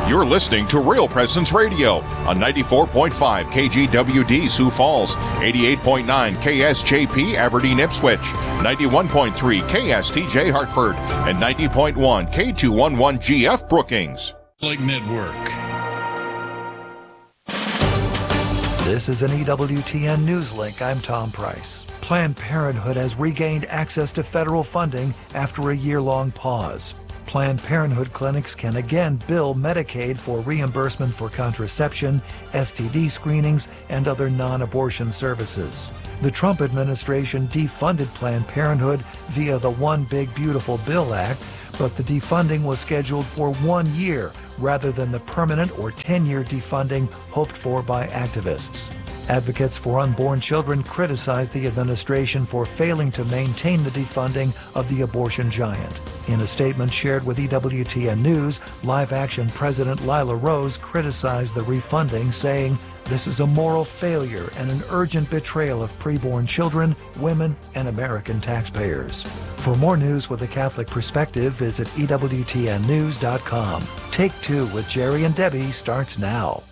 You're listening to Real Presence Radio on 94.5 KGWD Sioux Falls, 88.9 KSJP Aberdeen Ipswich, 91.3 KSTJ Hartford, and 90.1 K211 GF Brookings. Network. This is an EWTN News Link. I'm Tom Price. Planned Parenthood has regained access to federal funding after a year-long pause. Planned Parenthood clinics can again bill Medicaid for reimbursement for contraception, STD screenings, and other non-abortion services. The Trump administration defunded Planned Parenthood via the One Big Beautiful Bill Act, but the defunding was scheduled for 1 year rather than the permanent or 10-year defunding hoped for by activists. Advocates for unborn children criticized the administration for failing to maintain the defunding of the abortion giant. In a statement shared with EWTN News, Live Action President Lila Rose criticized the refunding, saying, "This is a moral failure and an urgent betrayal of preborn children, women, and American taxpayers." For more news with a Catholic perspective, visit EWTNnews.com. Take Two with Jerry and Debbie starts now.